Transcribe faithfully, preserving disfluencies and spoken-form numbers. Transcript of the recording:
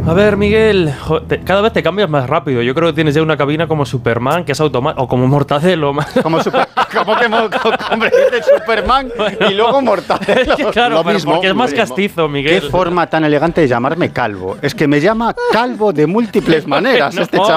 A ver, Miguel, jo, te, cada vez te cambias más rápido. Yo creo que tienes ya una cabina como Superman, que es automático, o como Mortadelo. Como, super, como que hombre, dices Superman bueno, y luego Mortadelo. Es que claro, lo mismo, porque es más castizo, Miguel. Qué forma tan elegante de llamarme Calvo. Es que me llama Calvo de múltiples maneras no. este chaval.